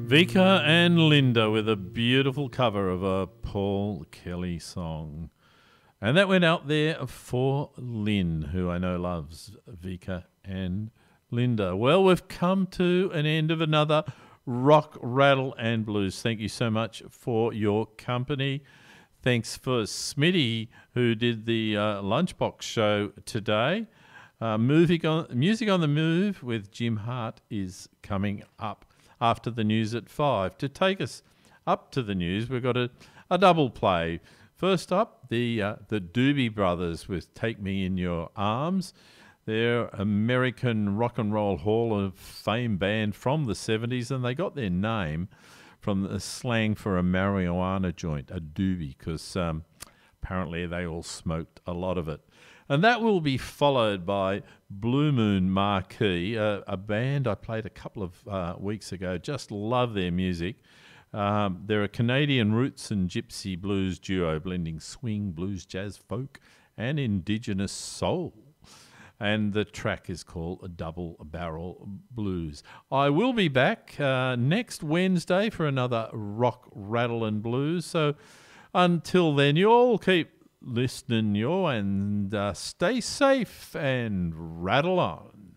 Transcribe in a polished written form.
Vika and Linda with a beautiful cover of a Paul Kelly song. And that went out there for Lynn, who I know loves Vika and Linda. Well, we've come to an end of another Rock, Rattle and Blues. Thank you so much for your company. Thanks for Smitty, who did the Lunchbox show today. Music on the Move with Jim Hart is coming up after the news at 5. To take us up to the news, we've got a double play. First up, the Doobie Brothers with Take Me in Your Arms. They're American Rock and Roll Hall of Fame band from the 70s, and they got their name from the slang for a marijuana joint, a doobie, because apparently they all smoked a lot of it. And that will be followed by Blue Moon Marquee, a band I played a couple of weeks ago. Just love their music. They're a Canadian roots and gypsy blues duo, blending swing, blues, jazz, folk, and Indigenous soul. And the track is called A Double Barrel Blues. I will be back next Wednesday for another Rock, Rattle and Blues. So until then, you all keep listening, and stay safe and rattle on.